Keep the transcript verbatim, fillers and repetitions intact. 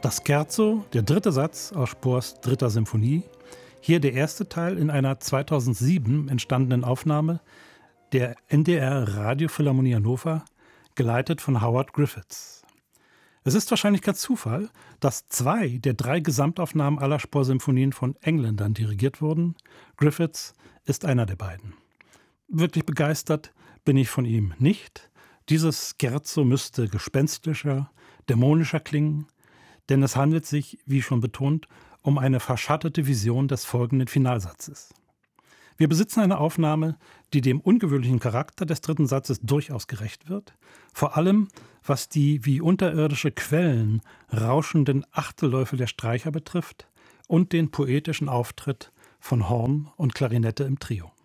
Das Scherzo, der dritte Satz aus Spohrs dritter Symphonie, hier der erste Teil in einer zweitausendsieben entstandenen Aufnahme der N D R Radiophilharmonie Hannover, geleitet von Howard Griffiths. Es ist wahrscheinlich kein Zufall, dass zwei der drei Gesamtaufnahmen aller Spohr-Symphonien von Engländern dirigiert wurden. Griffiths ist einer der beiden. Wirklich begeistert bin ich von ihm nicht. Dieses Scherzo müsste gespenstischer, dämonischer klingen, denn es handelt sich, wie schon betont, um eine verschattete Vision des folgenden Finalsatzes. Wir besitzen eine Aufnahme, die dem ungewöhnlichen Charakter des dritten Satzes durchaus gerecht wird, vor allem was die wie unterirdische Quellen rauschenden Achtelläufe der Streicher betrifft und den poetischen Auftritt von Horn und Klarinette im Trio.